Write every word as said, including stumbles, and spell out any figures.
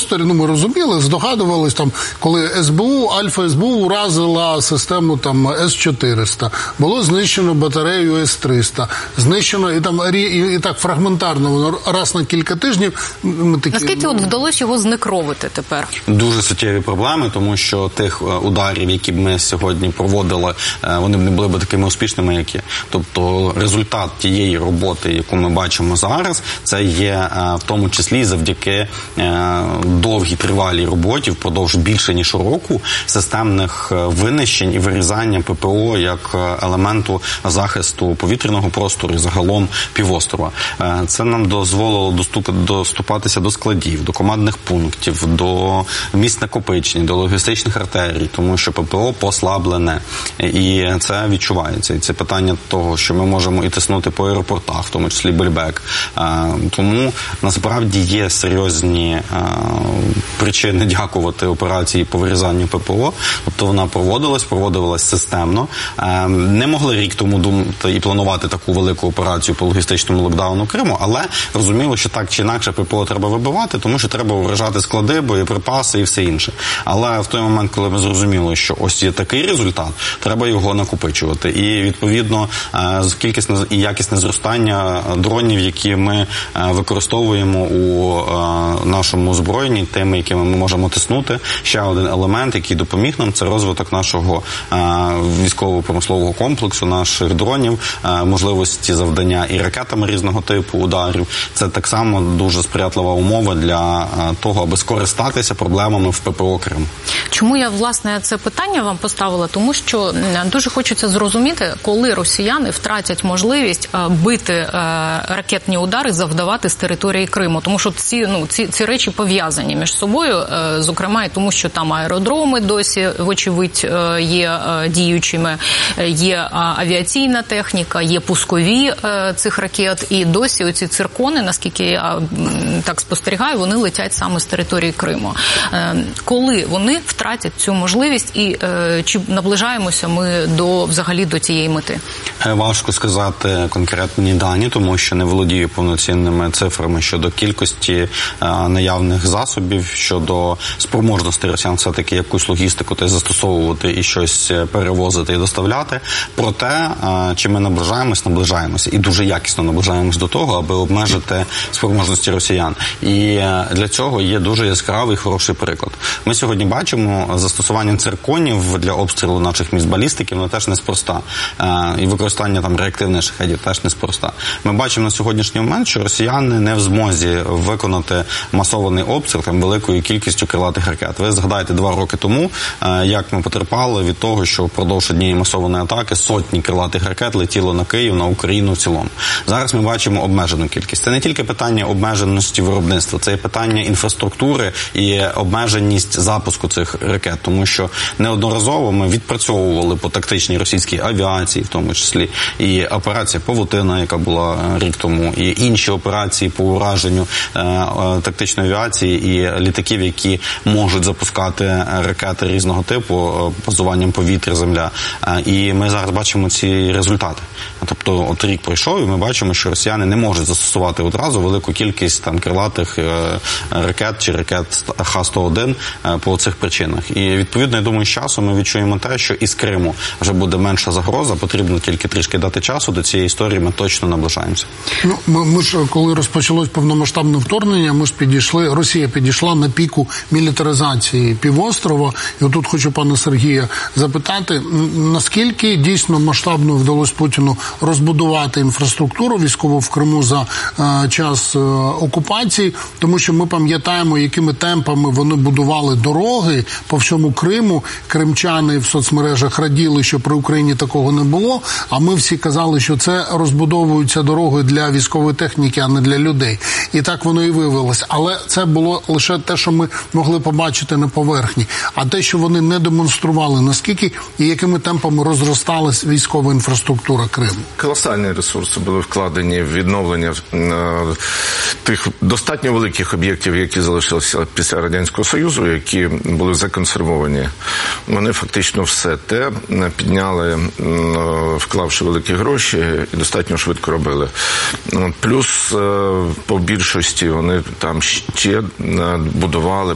просторі, ну ми розуміли, здогадувались, там, коли ес бе у, Альфа ес бе у уразила систему там ес чотириста, було знищено батарею ес триста, знищено і там і, і так фрагментарно воно раз на кілька тижнів. Ми такі, наскільки от вдалося його знекровити тепер? Дуже суттєві проблеми, тому що тих ударів, які б ми сьогодні проводили, вони б не були б такими успішними, як є. Тобто результат тієї роботи, яку ми бачимо зараз, це є в тому числі завдяки довгій тривалій роботі впродовж більше ніж року системних винищень і вирізання пе пе о як елементу захисту повітряного простору і загалом півострова. Це нам дозволило доступатися до складів, до командних пунктів, до місць накопичення, до логістичних артерій, тому що пе пе о послаблене. І це відчувається. І це питання того, що ми можемо і тиснути по аеропортах, в тому числі Бельбек. Тому насправді є серйозні причини дякувати операції по вирізанню пе пе о. Тобто вона проводилась, проводилась системно. Не могли рік тому думати і планувати таку велику операцію по логістичному локдауну Криму, але розуміло, що так чи інакше пе пе о треба вибивати, тому що треба вражати склади, боєприпаси і все інше. Але в той момент, коли ми зрозуміли, що ось є такий результат, треба його накопичувати. І, відповідно, кількісне і якісне зростання дронів, які ми використовуємо у нашому озброєнні, теми, якими ми можемо тиснути. Ще один елемент, який допоміг нам, це розвиток нашого військово-промислового комплексу, наших дронів, можливості завдання і ракетами різного типу ударів. Це так само дуже сприятлива умова для того, аби скористатися проблемами в пе пе о Крим. Чому я, власне, це питання вам поставила? Тому що дуже хочеться зрозуміти, коли росіяни втратять можливість бити ракетні удари, завдавати з території Криму. Тому що ці, ну, ці, ці речі пов'язані між собою, зокрема і тому, що там аеродроми досі, вочевидь, є діючими, є авіаційна техніка, є пускові цих ракет, і досі оці циркони, наскільки я так спостерігаю, вони летять саме з території Криму. Коли вони втратять цю можливість і чи наближаємося ми до, взагалі, до цієї мети? Важко сказати конкретні дані, тому що не володію повноцінними цифрами щодо кількості наявних засобів, щодо спроможності росіян все-таки якусь логістику та застосовувати і щось перевозити і доставляти. Проте, чи ми наближаємось, наближаємося. І дуже якісно наближаємось до того, аби обмежити спроможності росіян. І для цього є дуже яскравий, хороший приклад. Ми сьогодні бачимо застосування цирконів для обстрілу наших міст балістиків, воно теж неспроста. І використання там реактивних шахедів теж неспроста. Ми бачимо на сьогоднішній момент, що росіяни не в змозі виконати масований обстріл там великою кількістю крилатих ракет. Ви згадаєте два роки тому, як ми потерпали від того, що впродовж однієї масованої атаки сотні крилатих ракет летіло на Київ, на Україну в цілому. Зараз ми бачимо обмежену кількість. Це не тільки питання обмеженості виробництва, це і питання інфраструктури і обмеженість запуску цих ракет, тому що неодноразово ми відпрацьовували по тактичній російській авіації, в тому числі і операція «Павутина», яка була рік тому, і інші операції по ураженню е, е, тактичної авіації і літаків, які можуть запускати ракети різного типу, базуванням повітря, земля. Е, і ми зараз бачимо ці результати. Тобто, от рік пройшов, і ми бачимо, що росіяни не можуть застосувати одразу велику кількість там крилатих е, ракет чи ракет Х сто один е, по цих причинах. І, відповідно, я думаю, з часом ми відчуємо те, що із Криму вже буде менша загроза, потрібно тільки трішки дати часу, до цієї історії ми точно наближаємося. Ну, ми, ми ж, коли розпочалось повномасштабне вторгнення, ми ж підійшли, Росія підійшла на піку мілітаризації півострова. І отут хочу пана Сергія запитати, наскільки дійсно масштабно вдалося Путіну розбудувати інфраструктуру військову в Криму за е, час е, окупації, тому що ми пам'ятаємо, якими темпами вони будували дороги по всьому Криму. Кримчани в соцмережах раділи, що при Україні такого не було, а ми всі казали, що це розбудовуються дороги для військової техніки, а не для людей. І так воно і виявилось. Але це було лише те, що ми могли побачити на поверхні. А те, що вони не демонстрували, наскільки і якими темпами розросталась військова інфраструктура Криму. Колосальні ресурси були вкладені в відновлення е, тих достатньо великих об'єктів, які залишилися після Радянського Союзу, які були законсервовані. Вони фактично все те підняли, е, вклавши великі гроші, і достатньо швидко робили. Плюс е, по більшості вони там ще будували